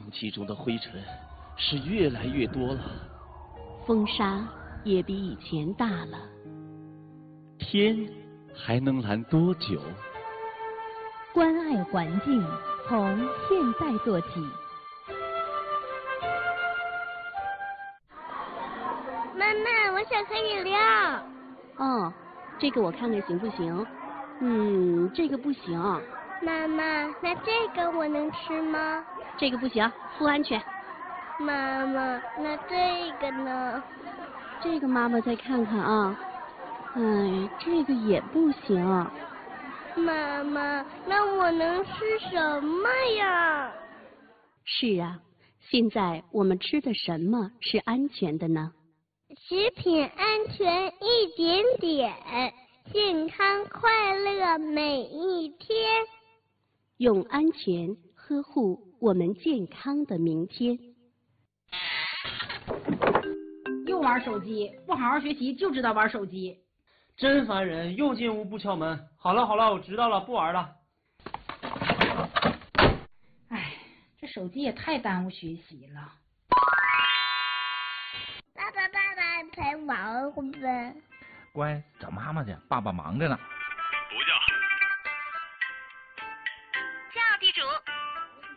空气中的灰尘是越来越多了， 风沙也比以前大了。 天还能蓝多久？ 关爱环境，从现在做起。 妈妈，我想喝饮料。 哦，这个我看看行不行？这个不行。 妈妈，那这个我能吃吗？ 这个不行，不安全。 妈妈，那这个呢？ 这个妈妈再看看啊。这个也不行。 妈妈，那我能吃什么呀？ 是啊，现在我们吃的什么是安全的呢？ 食品安全一点点，健康快乐每一天。 用安全呵护我们健康的明天。 又玩手机，不好好学习就知道玩手机， 真烦人！又进屋不敲门。好了好了，我知道了，不玩了。 哎，这手机也太耽误学习了。 爸爸，陪玩会呗。 乖，找妈妈去，爸爸忙着呢。